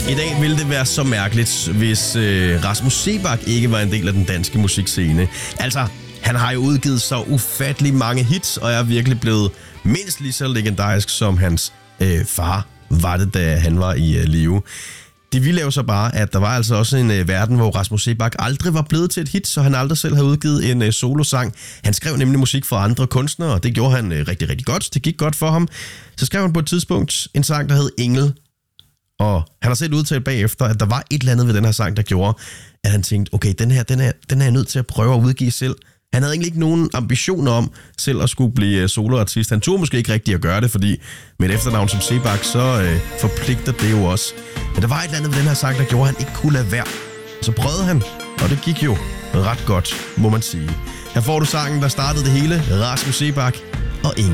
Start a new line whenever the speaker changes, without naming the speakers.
I dag ville det være så mærkeligt, hvis Rasmus Seebach ikke var en del af den danske musikscene. Altså, han har jo udgivet så ufattelig mange hits, og er virkelig blevet mindst lige så legendarisk som hans far var det, da han var i live. Det vilde er jo så bare, at der var altså også en verden, hvor Rasmus Seebach aldrig var blevet til et hit, så han aldrig selv havde udgivet en solosang. Han skrev nemlig musik for andre kunstnere, og det gjorde han rigtig, rigtig godt. Det gik godt for ham. Så skrev han på et tidspunkt en sang, der hed Engel. Og han har selv udtalt bagefter, at der var et eller andet ved den her sang, der gjorde, at han tænkte, okay, den er jeg nødt til at prøve at udgive selv. Han havde egentlig ikke nogen ambitioner om selv at skulle blive soloartist. Han turde måske ikke rigtig at gøre det, fordi med et efternavn som Seebach, så forpligter det jo også. Men der var et eller andet ved den her sang, der gjorde, at han ikke kunne lade være. Så prøvede han, og det gik jo ret godt, må man sige. Her får du sangen, der startede det hele. Rasmus Seebach og Engel.